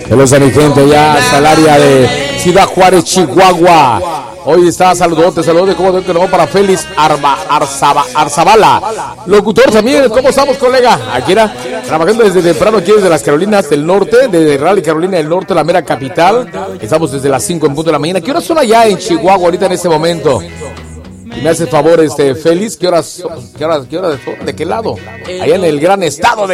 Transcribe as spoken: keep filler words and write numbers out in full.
Saludos a mi gente ya hasta el área de Ciudad Juárez, Chihuahua. Hoy está saludote, saludote, como de que no para Félix Arba, Arzaba, Arzabala. Locutor también, ¿cómo estamos, colega? Aquí era trabajando desde temprano aquí desde las Carolinas del Norte, desde Raleigh, Carolina del Norte, la mera capital. Estamos desde las cinco en punto de la mañana. ¿Qué horas son allá en Chihuahua ahorita en este momento? Y me hace favor, este, Félix, ¿qué horas, qué horas, qué horas, de qué lado? Allá en el gran estado de